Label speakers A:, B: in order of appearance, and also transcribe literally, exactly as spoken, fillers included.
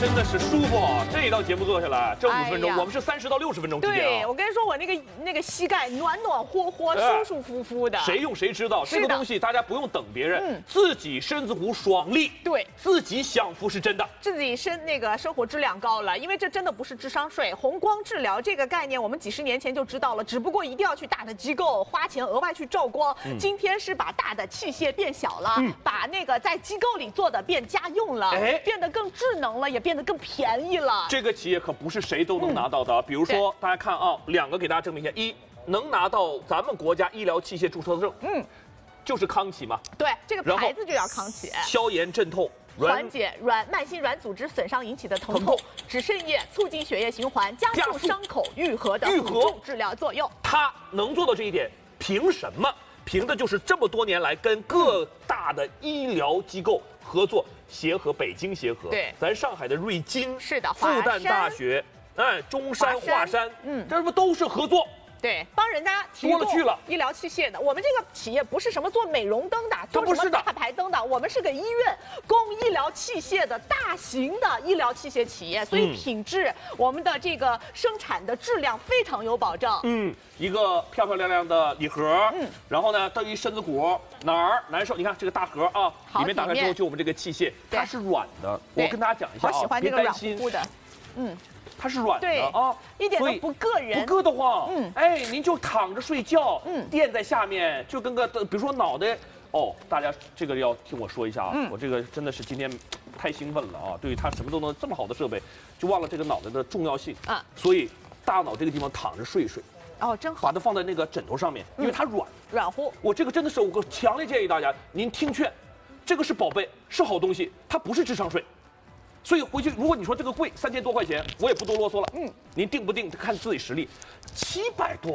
A: 真的是舒服，这一道节目做下来，这五分钟，
B: 哎呀
A: 我们是三十到六十分钟之间
B: 对，
A: 啊。
B: 我跟你说，我那个那个膝盖暖暖和和、舒舒服服的。
A: 谁用谁知道，
B: 是的
A: 这个东西大家不用等别人，
B: 嗯
A: 自己身子骨爽利，
B: 对，
A: 自己享福是真的。
B: 自己生那个生活质量高了，因为这真的不是智商税。红光治疗这个概念，我们几十年前就知道了，只不过一定要去大的机构花钱额外去照光。
A: 嗯、
B: 今天是把大的器械变小了，
A: 嗯、
B: 把那个在机构里做的变家用了，哎，变得更智能了，也变得更便宜了。
A: 这个企业可不是谁都能拿到的，嗯、比如说大家看啊，两个给大家证明一下：一，能拿到咱们国家医疗器械注册证，嗯，就是康启嘛。
B: 对，这个牌子就叫康启。
A: 消炎镇痛。
B: 缓解软慢性软组织损伤引起的疼痛，止渗液，促进血液循环，加速伤口愈合的辅助治疗作用。
A: 它能做到这一点，凭什么？凭的就是这么多年来跟各大的医疗机构合作，协和北京协和，
B: 对，
A: 咱上海的瑞金，
B: 是的，
A: 复旦大学，哎，中山华山，嗯，这不都是合作？
B: 对，帮人家提供医疗器械的。我们这个企业不是什么做美容灯的，做什么大牌灯的，我们是个医院供医疗器械的大型的医疗器械企业，所以品质、嗯、我们的这个生产的质量非常有保障。
A: 嗯，一个漂漂亮亮的礼盒，嗯，然后呢，对于身子骨哪儿难受，你看这个大盒啊，里面打开之后就我们这个器械，它是软的。我跟大家讲一下啊，
B: 我喜欢这个软乎乎的，嗯。
A: 它是软的啊，
B: 一点都不硌人，
A: 不硌得慌。嗯，哎，您就躺着睡觉，嗯，垫在下面，就跟个，比如说脑袋，哦，大家这个要听我说一下啊，嗯、我这个真的是今天太兴奋了啊！对于它什么都能这么好的设备，就忘了这个脑袋的重要性啊。所以大脑这个地方躺着睡一睡，
B: 哦，真好，
A: 把它放在那个枕头上面，因为它软，
B: 软乎。
A: 我这个真的是我强烈建议大家，您听劝，这个是宝贝，是好东西，它不是智商税。所以回去，如果你说这个贵三千多块钱，我也不多啰嗦了。嗯，您定不定看自己实力，七百多。